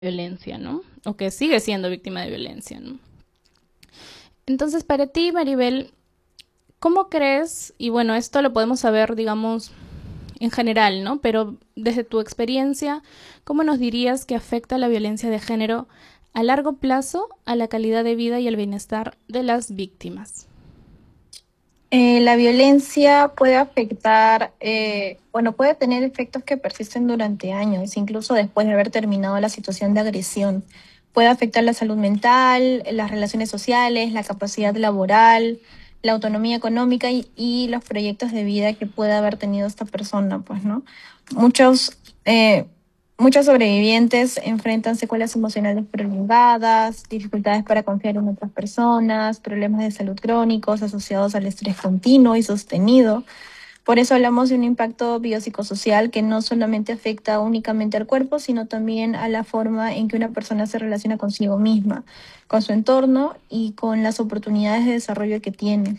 violencia, ¿no? O que sigue siendo víctima de violencia, ¿no? Entonces, para ti, Maribel, ¿cómo crees? Y bueno, esto lo podemos saber, digamos, en general, ¿no? Pero desde tu experiencia, ¿cómo nos dirías que afecta la violencia de género a largo plazo a la calidad de vida y el bienestar de las víctimas? La violencia puede afectar, bueno, puede tener efectos que persisten durante años, incluso después de haber terminado la situación de agresión. Puede afectar la salud mental, las relaciones sociales, la capacidad laboral, la autonomía económica y los proyectos de vida que puede haber tenido esta persona, pues, ¿no? Muchos, eh, Muchos sobrevivientes enfrentan secuelas emocionales prolongadas, dificultades para confiar en otras personas, problemas de salud crónicos asociados al estrés continuo y sostenido. Por eso hablamos de un impacto biopsicosocial que no solamente afecta únicamente al cuerpo, sino también a la forma en que una persona se relaciona consigo misma, con su entorno y con las oportunidades de desarrollo que tiene.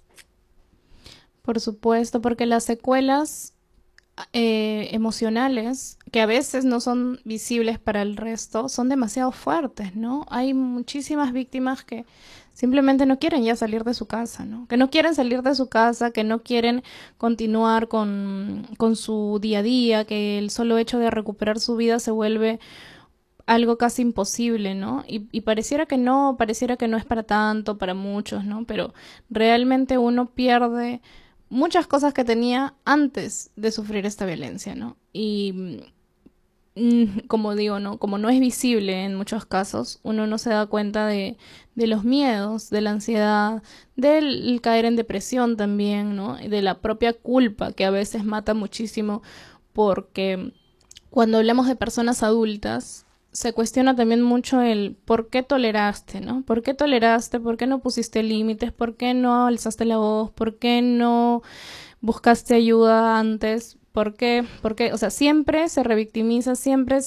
Por supuesto, porque las secuelas emocionales, que a veces no son visibles para el resto, son demasiado fuertes, ¿no? Hay muchísimas víctimas que simplemente no quieren ya salir de su casa, ¿no? Que no quieren salir de su casa, que no quieren continuar con su día a día, que el solo hecho de recuperar su vida se vuelve algo casi imposible, ¿no? Y pareciera que no es para tanto, para muchos, ¿no? Pero realmente uno pierde muchas cosas que tenía antes de sufrir esta violencia, ¿no? Y como digo, ¿no? Como no es visible en muchos casos, uno no se da cuenta de los miedos, de la ansiedad, del caer en depresión también, ¿no? Y de la propia culpa que a veces mata muchísimo porque cuando hablamos de personas adultas, se cuestiona también mucho el por qué toleraste, ¿no? ¿Por qué toleraste? ¿Por qué no pusiste límites? ¿Por qué no alzaste la voz? ¿Por qué no buscaste ayuda antes? ¿Por qué? Porque, o sea, siempre se revictimiza,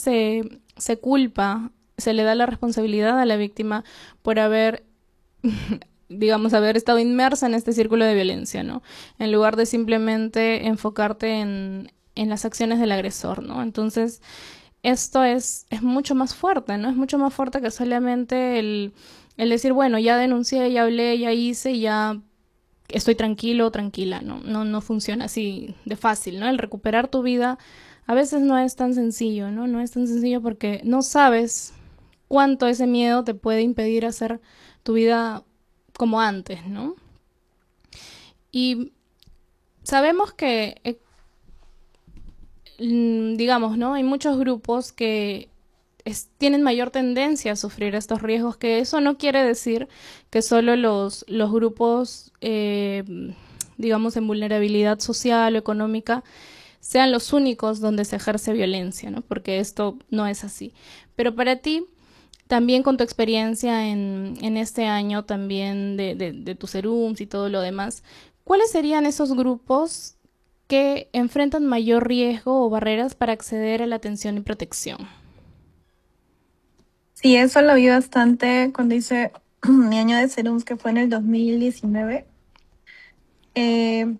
se culpa, se le da la responsabilidad a la víctima por haber digamos, haber estado inmersa en este círculo de violencia, ¿no? En lugar de simplemente enfocarte en las acciones del agresor, ¿no? Entonces, esto es mucho más fuerte, ¿no? Es mucho más fuerte que solamente el decir, bueno, ya denuncié, ya hablé, ya hice, ya estoy tranquilo o tranquila, ¿no? No funciona así de fácil, ¿no? El recuperar tu vida a veces no es tan sencillo, ¿no? No es tan sencillo porque no sabes cuánto ese miedo te puede impedir hacer tu vida como antes, ¿no? Y sabemos que, digamos, ¿no? Hay muchos grupos que tienen mayor tendencia a sufrir estos riesgos, que eso no quiere decir que solo los grupos, digamos, en vulnerabilidad social o económica, sean los únicos donde se ejerce violencia, ¿no? Porque esto no es así. Pero para ti, también con tu experiencia en este año también de tus serums y todo lo demás, ¿cuáles serían esos grupos que enfrentan mayor riesgo o barreras para acceder a la atención y protección? Sí, eso lo vi bastante cuando hice mi año de serums, que fue en el 2019. Eh,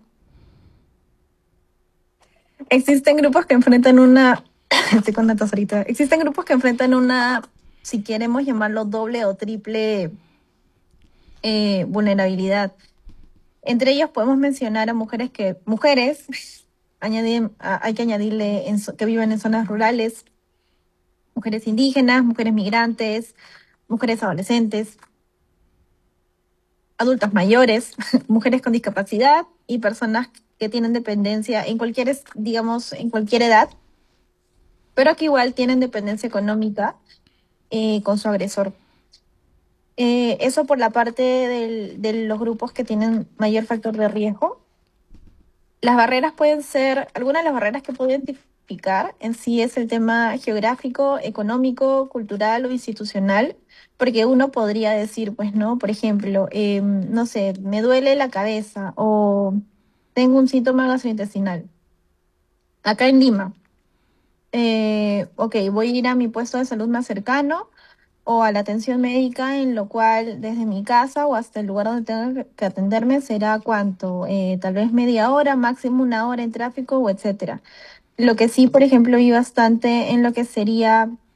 Existen grupos que enfrentan una, estoy con datos ahorita, existen grupos que enfrentan una, si queremos llamarlo doble o triple vulnerabilidad. Entre ellos podemos mencionar a mujeres, hay que añadirle que viven en zonas rurales, mujeres indígenas, mujeres migrantes, mujeres adolescentes, adultos mayores, mujeres con discapacidad y personas que tienen dependencia en digamos, en cualquier edad, pero que igual tienen dependencia económica con su agresor. Eso por la parte de los grupos que tienen mayor factor de riesgo. Las barreras pueden ser, algunas de las barreras que puedo identificar en sí es el tema geográfico, económico, cultural o institucional, porque uno podría decir, pues, ¿no? Por ejemplo, no sé, me duele la cabeza o tengo un síntoma gastrointestinal. Acá en Lima, ok, voy a ir a mi puesto de salud más cercano o a la atención médica, en lo cual desde mi casa o hasta el lugar donde tenga que atenderme será cuánto, tal vez media hora, máximo una hora en tráfico o etcétera. Lo que sí, por ejemplo, vi bastante en lo que sería